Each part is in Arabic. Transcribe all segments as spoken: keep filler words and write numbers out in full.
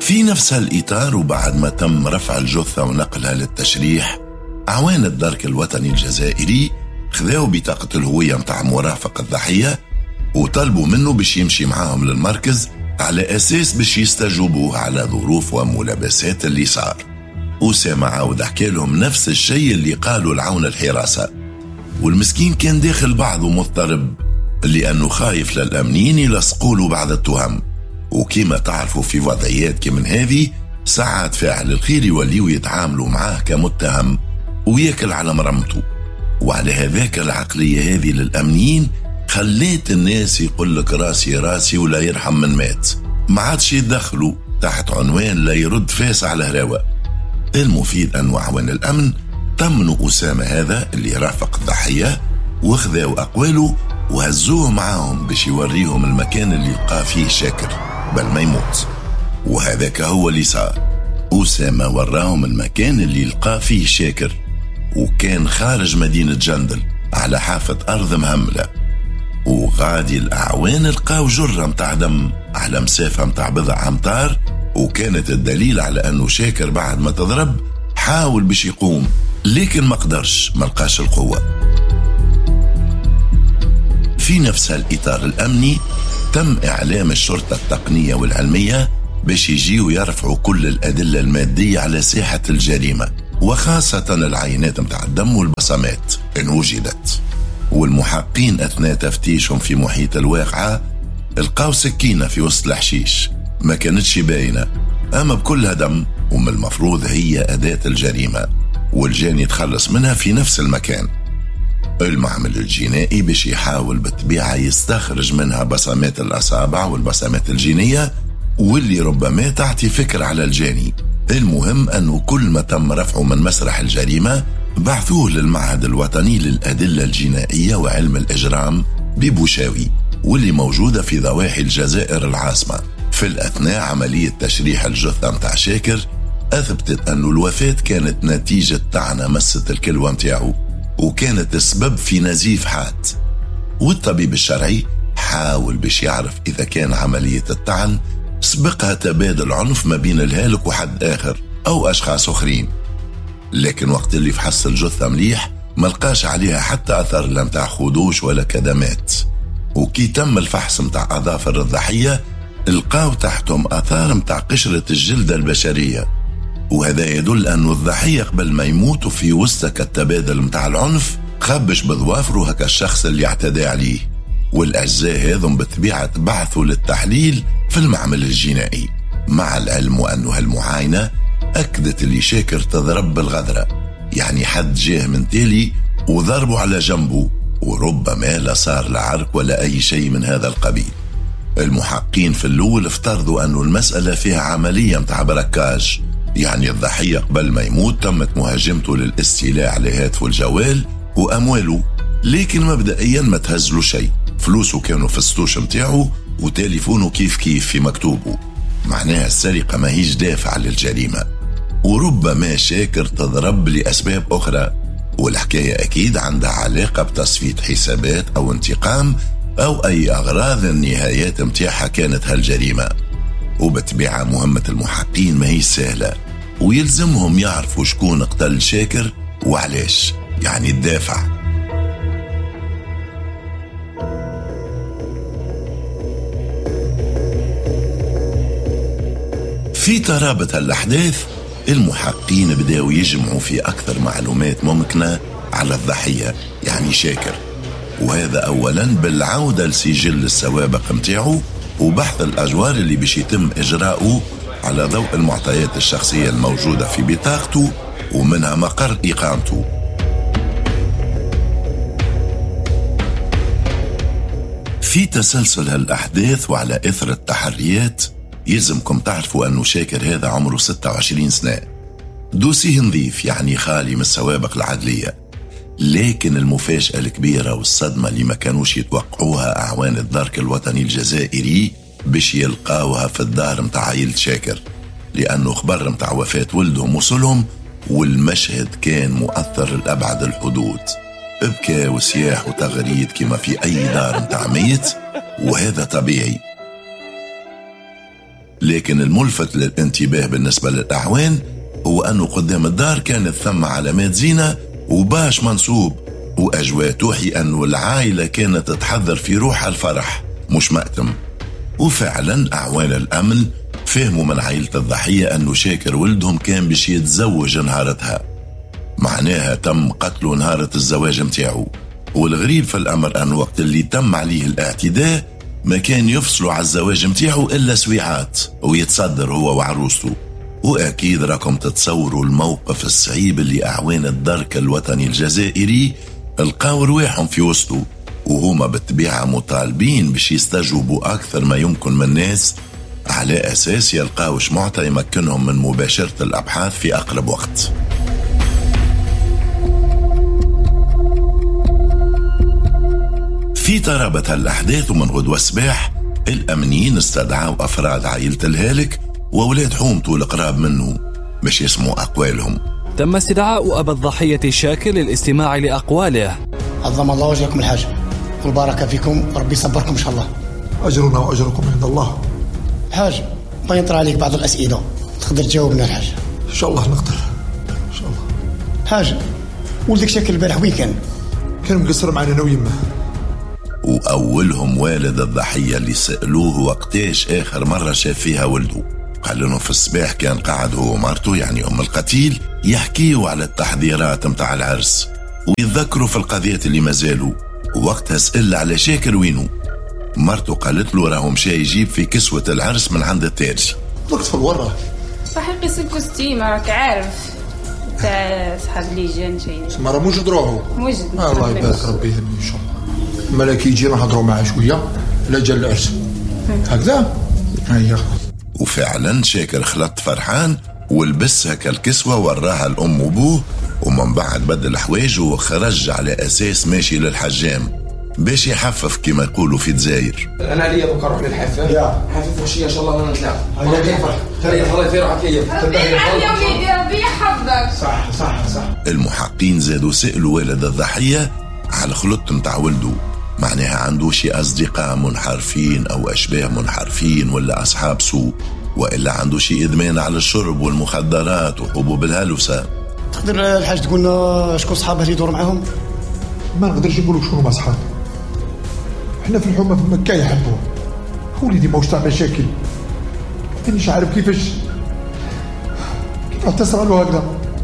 في نفس الإطار وبعد ما تم رفع الجثة ونقلها للتشريح، أعوان الدرك الوطني الجزائري خذاوا بطاقة الهوية متاع مرافق الضحية وطلبوا منه باش يمشي معاهم للمركز على أساس باش يستجوبوه على ظروف وملابسات اللي صار. أسامة عاود حكى لهم نفس الشيء اللي قالوا العون الحراسة، والمسكين كان داخل بعضه مضطرب لأنه خايف للأمنين يلصقوله بعض التهم. وكما تعرفوا في وضعيات كمن هذه ساعات فاعل الخير يوليوا يتعاملوا معاه كمتهم وياكل على مرمته. وعلى هذاك العقلية هذه للأمنين خليت الناس يقول لك راسي راسي ولا يرحم من مات، ما عادش يدخلوا تحت عنوان لا يرد فاس على هراوة. المفيد أن أعوان الأمن طمنوا أسامة هذا اللي رافق الضحية واخذوا أقواله وهزوه معاهم باش يوريهم المكان اللي لقى فيه شاكر بل ما يموت. وهذاك هو اللي صار، أسامة وراهم المكان اللي لقى فيه شاكر، وكان خارج مدينة جندل على حافة أرض مهملة. وغادي الأعوان لقاو جرة متاع دم على مسافة متاع بضع أمتار، وكانت الدليل على أنه شاكر بعد ما تضرب حاول باش يقوم لكن ما قدرش، ما لقاش القوة. في نفس الإطار الأمني تم إعلام الشرطة التقنية والعلمية باش يجيوا يرفعوا كل الأدلة المادية على ساحة الجريمة، وخاصة العينات متاع الدم والبصمات إن وجدت. والمحققين أثناء تفتيشهم في محيط الواقعة لقاو سكينة في وسط الحشيش ما كانتش باينة، أما بكلها دم، ومن المفروض هي أداة الجريمة، والجاني يتخلص منها في نفس المكان. المعمل الجنائي باش يحاول بالطبيعة يستخرج منها بصمات الأصابع والبصمات الجينية واللي ربما تعطي فكر على الجاني. المهم أنه كل ما تم رفعه من مسرح الجريمة بعثوه للمعهد الوطني للأدلة الجنائية وعلم الإجرام ببوشاوي، واللي موجودة في ضواحي الجزائر العاصمة. في الأثناء عملية تشريح الجثة متاع شاكر أثبتت أن الوفاة كانت نتيجة طعنة مست الكلوة متاعه، وكانت السبب في نزيف حاد. والطبيب الشرعي حاول باش يعرف إذا كان عملية الطعن سبقها تبادل عنف ما بين الهالك وحد آخر أو أشخاص أخرين، لكن وقت اللي فحص الجثة مليح ما لقاش عليها حتى أثر لا متاع خدوش ولا كدمات. وكي تم الفحص متاع أظافر الضحية لقاو تحتهم أثار متاع قشرة الجلدة البشرية، وهذا يدل أن الضحية قبل ما يموت في وسط التبادل متاع العنف خبش بظوافره هكا الشخص اللي اعتدى عليه. والأجزاء هذم بطبيعة بعثوا للتحليل في المعمل الجنائي، مع العلم أنه هالمعاينة أكدت اللي شاكر تضرب بالغذرة، يعني حد جاه من تالي وضربه على جنبه، وربما لا صار لعرك ولا أي شيء من هذا القبيل. المحققين في الأول افترضوا أنه المسألة فيها عملية متاع بركاج، يعني الضحية قبل ما يموت تمت مهاجمته للاستيلاء على هاتفه الجوال وأمواله، لكن مبدئيا ما تهزلوا شيء، فلوسه كانوا في السطوش متاعه وتليفونه كيف كيف في مكتوبه، معناها السرقة ما هيش دافع للجريمة. وربما شاكر تضرب لأسباب أخرى، والحكاية أكيد عندها علاقة بتصفية حسابات أو انتقام أو أي أغراض النهايات متاعها كانت هالجريمة. وبتبيع مهمة المحققين ما هي سهلة، ويلزمهم يعرفوا شكون قتل شاكر وعلاش، يعني الدافع. في ترابط الأحداث المحققين بدأوا يجمعوا في أكثر معلومات ممكنة على الضحية يعني شاكر، وهذا أولا بالعودة لسجل السوابق متاعه وبحث الأجوار اللي بيش يتم إجراؤه على ضوء المعطيات الشخصية الموجودة في بطاقته ومنها مقر إقامته. في تسلسل هالأحداث وعلى إثر التحريات يلزمكم تعرفوا أنه شاكر هذا عمره ستة وعشرين سنة، دوسيه نظيف يعني خالي من السوابق العدلية. لكن المفاجأة الكبيرة والصدمة اللي ما كانوش يتوقعوها أعوان الدرك الوطني الجزائري باش يلقاوها في الدار متاع عائلة شاكر، لأنه خبر متاع وفاة ولدهم وصلهم، والمشهد كان مؤثر لأبعد الحدود، ابكى وسياح وتغريد كما في أي دار متاع ميت، وهذا طبيعي. لكن الملفت للانتباه بالنسبة للأعوان هو أنه قدام الدار كانت ثم علامات زينة وباش منصوب، وأجواء توحي أنه العائلة كانت تحضر في روحها الفرح مش مأتم. وفعلا أعوان الأمن فهموا من عائلة الضحية أنه شاكر ولدهم كان باش يتزوج نهارتها، معناها تم قتله نهارة الزواج متاعه. والغريب في الأمر أن وقت اللي تم عليه الاعتداء ما كان يفصلوا على الزواج متاعه إلا سويعات ويتصدر هو وعروسته. وأكيد راكم تتصوروا الموقف الصعيب اللي أعوان الدرك الوطني الجزائري لقاو رواحهم في وسطه، وهما بالطبيعة مطالبين باش يستجوبوا أكثر ما يمكن من الناس على أساس يلقاو شمعطة يمكنهم من مباشرة الأبحاث في أقرب وقت. في طرابة الأحداث ومن غدوة الصباح الأمنيين استدعوا أفراد عائلة الهالك وأولاد حومته القراب منه باش يسمعوا أقوالهم. تم استدعاء أبا الضحية شاكر للاستماع لأقواله. عظم الله وجهكم الحاج والبركة فيكم، ربي يصبركم إن شاء الله. أجرنا وأجركم عند الله. حاج ما يطرح عليك بعض الأسئلة تقدر تجاوبنا الحاج؟ إن شاء الله نقدر إن شاء الله. حاج ولدك شاكر البارح وين كان؟ كان مقصر معنا أنا ويمه. وأولهم والد الضحية اللي سألوه وقتاش آخر مرة شاف فيها ولده، قال لهم في الصباح كان قاعد هو ومرته يعني أم القتيل يحكيوا على التحضيرات متاع العرس ويتذكروا في القضيات اللي مازالوا. ووقتها سأل على شاكر وينه، مرته قالت له راهو مشى يجيب في كسوة العرس من عند التاج. وقت في الورة صحيح قيس الكوستيم راك عارف تاع صحاب لي جان شيء مرة موجود روحو موجود. آه الله يبارك ربي يهني إن شاء الله. ملاك يجي نهضروا معاه شوية لا جا العرس هكذا هيا. وفعلا شاكر خلط فرحان ولبس هكا الكسوة وراها الأم وبوه، ومن بعد بدل حوايجه وخرج على أساس ماشي للحجام باش يحفف كما يقولوا في الجزائر. انا عليا بكره نروح للحفاف حفيف وشيه ان شاء الله نطلع. هيا فرح هيا الله يفرح عليك ربي يا وليدي ربي يحفظك. صح صح صح. المحققين زادوا سألوا والد الضحية على خلط متاع ولده، معناها عنده شي أصدقاء منحرفين أو أشباه منحرفين ولا أصحاب سوء، وإلا عنده شي إدمان على الشرب والمخدرات وحبوب الهلوسة. تقدر الحاج تقولنا شكون صحابه اللي يدور معهم؟ ما نقدرش نقولوا شنو ما صحاب، احنا في الحومة في مكة يحبوه. وليدي موش تاع مشاكل مانيش عارف كيفاش كيف تسرعوا هكذا.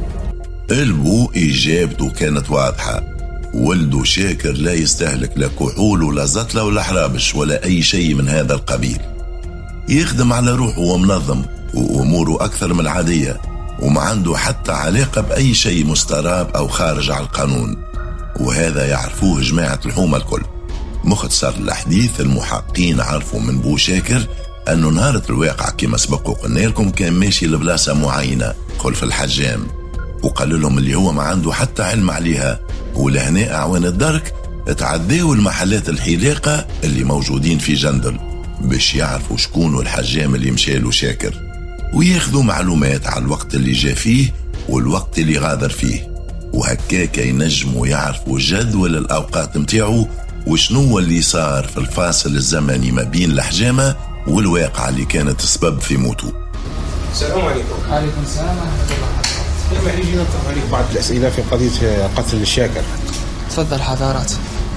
البو إجابته كانت واضحة، ولده شاكر لا يستهلك لا كحول ولا زطلة ولا حرابش ولا أي شيء من هذا القبيل، يخدم على روحه ومنظم وأموره أكثر من عادية وما عنده حتى علاقة بأي شيء مستراب أو خارج على القانون، وهذا يعرفوه جماعة الحومة الكل. مختصر الحديث المحققين عرفوا من بو شاكر أنه نهارة الواقع كما سبق وقلنا لكم كان ماشي لبلاصة معينة خلف الحجام، وقال لهم اللي هو ما عنده حتى علم عليها، ولهنا أعوان الدرك تعداوا المحلات الحلاقة اللي موجودين في جندل باش يعرفوا شكون الحجام اللي مشالو شاكر، وياخذوا معلومات على الوقت اللي جا فيه والوقت اللي غادر فيه، وهكاك ينجموا يعرفوا جدول الأوقات متاعو وشنو اللي صار في الفاصل الزمني ما بين الحجامة والواقعة اللي كانت السبب في موته. السلام عليكم. عليكم السلام ورحمة الله وبركاته. لما نيجي نطرح عليك بعض الأسئلة في قضية قتل الشاكر. تفضل حضرات.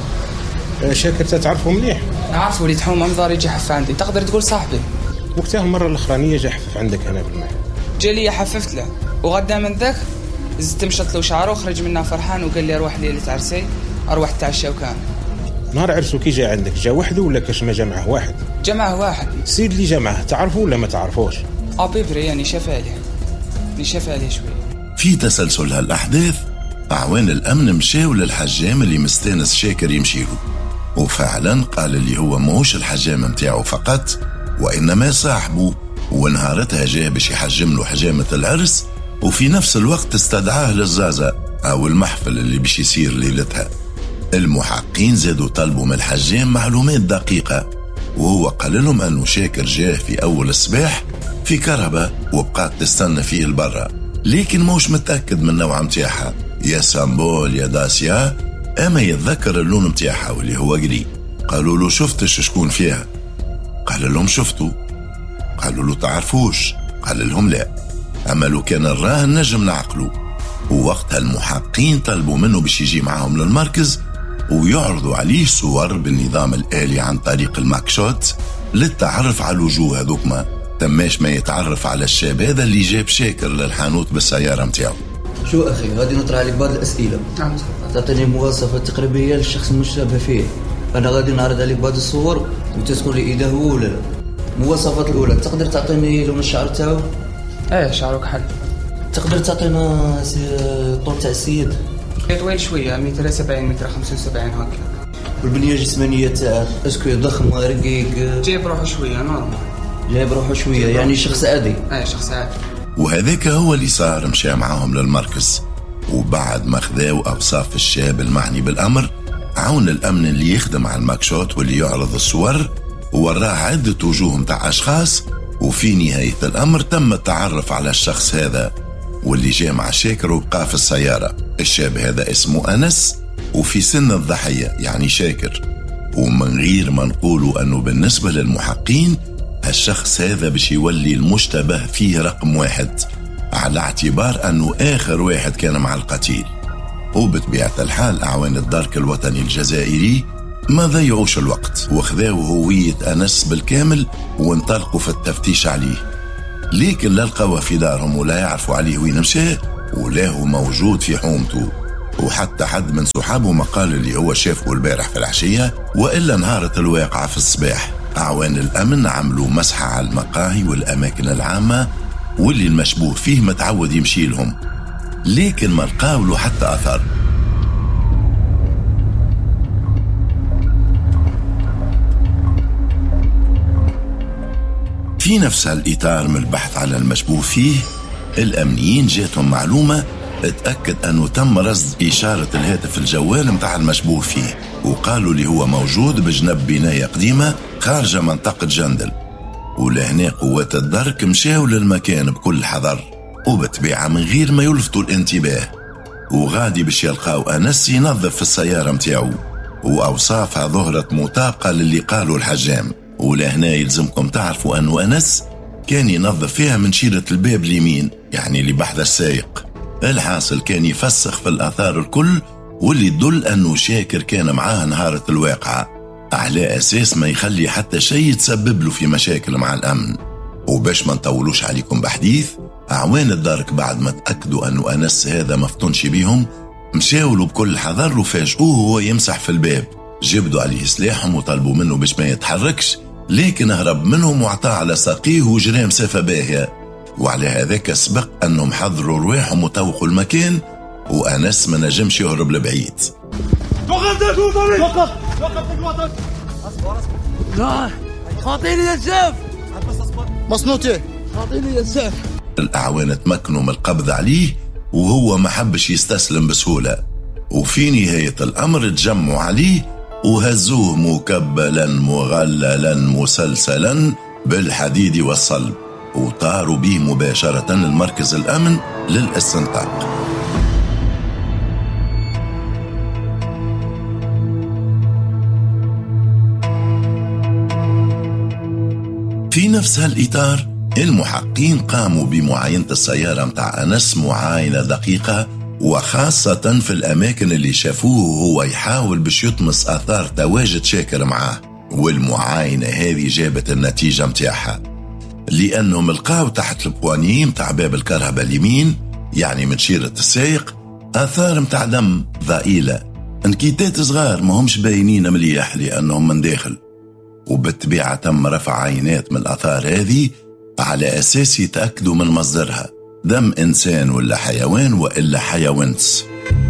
شاكر تعرفه مليح؟ نعرف وليد حومة مضار يجي حف عندي، تقدر تقول صاحبي. وقتها المرة الأخرانية جا حفف عندك هنا بالمحل. جالي حففت له وغدا من ذاك زدت مشط له شعره وخرج منها فرحان وقال لي اروح ليلة عرسي اروح تعشى وكان. نهار عرسو كي جا عندك جا وحده ولا كاش ما جا معه واحد؟ جا معه واحد. السيد اللي جا معه تعرفه ولا ما تعرفوش؟ ابيبري يعني شاف عليه نشاف عليه شوي. في تسلسل هالأحداث أعوان الأمن مشاو للحجام اللي مستانس شاكر يمشيله، وفعلا قال اللي هو موش الحجام متاعه فقط وإنما صاحبه، ونهارتها جاء باش يحجم له حجامة العرس، وفي نفس الوقت استدعاه للزازة أو المحفل اللي باش يصير ليلتها. المحققين زادوا طلبوا من الحجام معلومات دقيقة، وهو قال لهم أنه شاكر جاه في أول الصباح في كهرباء وبقات تستنى فيه البرة، لكن موش متأكد من نوع متاعها يا سامبول يا داسيا، أما يتذكر اللون متاعها واللي هو قري. قالوا له شفتش شكون فيها؟ قال لهم شفتوا. قالوا له تعرفوش؟ قال لهم لا، أما لو كان الراهن نجم نعقله. ووقتها المحققين طلبوا منه باش يجي معهم للمركز ويعرضوا عليه صور بالنظام الآلي عن طريق الماكشوت للتعرف على الوجوه هذوكما، تماش ما يتعرف على الشاب هذا اللي جاب شاكر للحانوت بالسيارة متاعه. شو أخي غادي نطرح عليك بعض الأسئلة. نعم. تعطيني مواصفات تقريبية للشخص المشتبه فيه. أنا غادي نعرض عليك بعض الصور وتذكر لي إذا هو ولا لا. المواصفات الأولى، تقدر تعطيني لون الشعر تاعو؟ ايه شعره كحل. تقدر تعطينا الطول تاع السيد؟ طويل شوية، متر سبعين متر خمسة وسبعين هكا. والبنية الجسمانية تاعه اسكو ضخم رقيق؟ جايب روحه شوية نورمال. جايب روحه شوية يعني شخص عادي. ايه شخص عادي. وهذاك هو اللي صار، مشى معهم للمركز، وبعد ما خذاو أوصاف الشاب المعني بالأمر عون الأمن اللي يخدم على الماكشوت واللي يعرض الصور وراه عدة وجوه متاع أشخاص. وفي نهاية الأمر تم التعرف على الشخص هذا واللي جاء مع شاكر وبقى في السيارة. الشاب هذا اسمه أنس وفي سن الضحية يعني شاكر. ومن غير ما نقولوا أنه بالنسبة للمحققين الشخص هذا باش يولي المشتبه فيه رقم واحد، على اعتبار أنه آخر واحد كان مع القتيل. وبطبيعة الحال أعوان الدرك الوطني الجزائري ما ضيعوش الوقت وخذاو هوية أنس بالكامل وانطلقوا في التفتيش عليه، لكن لا لقوا في دارهم ولا يعرفوا عليه وين مشى ولا هو موجود في حومته. وحتى حد من صحابه ما قال اللي هو شافه البارح في العشية، وإلا نهارة الواقعة في الصباح. أعوان الأمن عملوا مسحة على المقاهي والأماكن العامة واللي المشبوه فيه متعود يمشي لهم، لكن ما لقاو له حتى أثر. في نفس الإطار من البحث على المشبوه فيه، الأمنيين جاتهم معلومة اتأكد أنه تم رصد إشارة الهاتف الجوال متاع المشبوه فيه، وقالوا اللي هو موجود بجنب بناية قديمة خارج منطقة جندل. ولهنا قوات الدرك مشاو للمكان بكل حذر وبتبيعة من غير ما يلفتوا الانتباه، وغادي باش يلقاو أنس ينظف في السيارة متاعو، وأوصافها ظهرت مطابقة للي قالوا الحجام. ولهنا يلزمكم تعرفوا أنه أنس كان ينظف فيها من شيرة الباب اليمين يعني اللي بحذا السايق. الحاصل كان يفسخ في الآثار الكل واللي يدل أنه شاكر كان معاه نهارة الواقعة، على أساس ما يخلي حتى شيء يتسبب له في مشاكل مع الأمن. وباش ما نطولوش عليكم بحديث، أعوان الدرك بعد ما تأكدوا أنه أنس هذا مفتونش بيهم مشاولوا بكل حذر وفاجئوه وهو يمسح في الباب. جبدوا عليه سلاحهم وطلبوا منه باش ما يتحركش، لكن هرب منهم وعطاه على ساقيه وجرى مسافة باهية. وعلى هذاك سبق أنهم حضروا رواحهم وطوقوا المكان، وأنس ما نجمش يهرب لبعيد. وقف وقف وقف الوطن. اصبر اصبر. لا خاطيني يا سيف. بس اصبر. مصنوتي خاطيني يا سيف. الأعوان تمكنوا من القبض عليه وهو ما حبش يستسلم بسهولة، وفي نهاية الأمر تجمعوا عليه وهزوه مكبلا مغللا مسلسلا بالحديد والصلب، وطاروا به مباشرة للمركز الأمن للاستنطاق. في نفس هالإطار المحققين قاموا بمعاينة السيارة متاع أنس معاينة دقيقة، وخاصة في الأماكن اللي شافوه وهو يحاول باش يطمس آثار تواجد شاكر معاه. والمعاينة هذه جابت النتيجة متاعها، لأنهم لقاو تحت البوانيه متاع باب الكرهبة اليمين يعني من شيرة السايق آثار متاع دم ضئيلة، انكيتات صغار ما همش باينين مليح لأنهم من داخل. وبالطبيعة تم رفع عينات من الآثار هذه على أساس يتأكدوا من مصدرها، دم إنسان ولا حيوان وإلا حيوانس.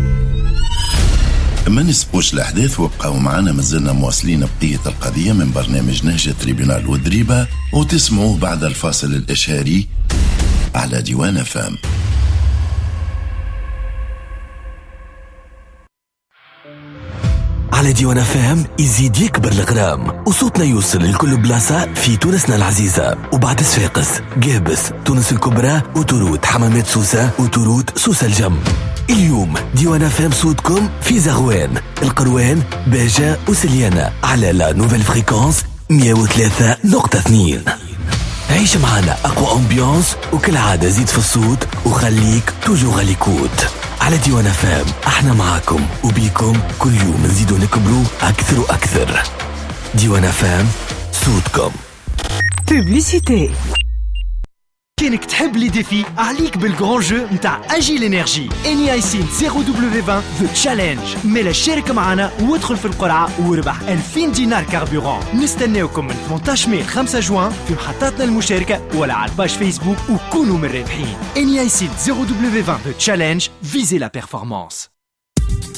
ما نسبوش الأحداث وابقوا معنا، مازلنا مواصلين بقية القضية من برنامج نهج تريبيونال ودريبة، وتسمعوه بعد الفاصل الإشهاري على ديوان فام. على ديوان فام يزيد يكبر الغرام وصوتنا يوصل لكل بلاصة في تونسنا العزيزة، وبعد صفاقس قابس تونس الكبرى وتروت حمامات سوسة وتروت سوسة الجم. اليوم ديوان فام صوتكم في زغوان القروان باجة وسليانة على لا نوفيل فريكونس مية وثلاثة نقطة اثنين. عيش معنا أقوى أمبيانس، وكل عادة زيد في الصوت وخليك توجو غاليكوت. على ديوان فام احنا معاكم وبيكم كل يوم نزيدو نكبروا أكثر وأكثر. ديوان فام صوتكم. بوبليسيتي. كينك تحب لي ديفي عليك بالغران جو نتاع اجي انرجي اني ايسين صفر دبليو عشرين ذا تشالنج. ميلا شارك معنا وادخل في القرعه وربح ألفين دينار كاربوران. نستناوكم من ثمانية عشر ماي خمسة جوان في محطاتنا المشاركه ولا على الباج فيسبوك وكونوا من الرابحين. اني ايسين صفر دبليو عشرين ذا تشالنج. فيزي لا بيرفورمانس.